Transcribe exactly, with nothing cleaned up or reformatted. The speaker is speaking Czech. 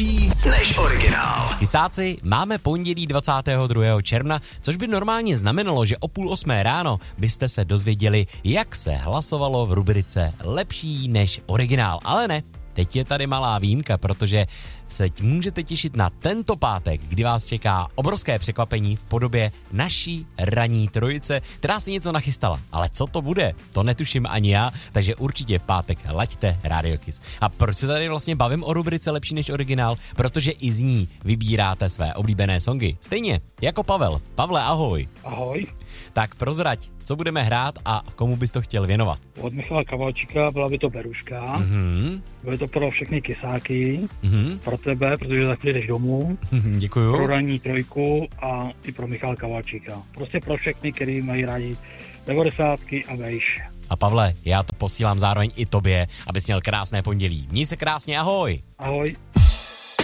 lepší než originál. Kysáci, máme pondělí dvacátého druhého června, což by normálně znamenalo, že o půl osmé ráno byste se dozvěděli, jak se hlasovalo v rubrice Lepší než originál. Ale ne, teď je tady malá výjimka, protože se můžete těšit na tento pátek, kdy vás čeká obrovské překvapení v podobě naší ranní trojice, která si něco nachystala. Ale co to bude, to netuším ani já, takže určitě v pátek laďte Radio Kiss. A proč se tady vlastně bavím o rubrice Lepší než originál? Protože i z ní vybíráte své oblíbené songy. Stejně jako Pavel. Pavle, ahoj. Ahoj. Tak prozrať, co budeme hrát a komu bys to chtěl věnovat? Od Michala Kavalčíka byla by to Beruška. Mhm. Bude to pro všechny kysáky, Mhm. pro tebe, protože za chvíli jdeš domů, Děkuju. pro ranní trojku a i pro Michala Kavalčíka. Prostě pro všechny, kteří mají rádi devadesátky a vejš. A Pavle, já to posílám zároveň i tobě, abys měl krásné pondělí. Měj se krásně, ahoj. Ahoj.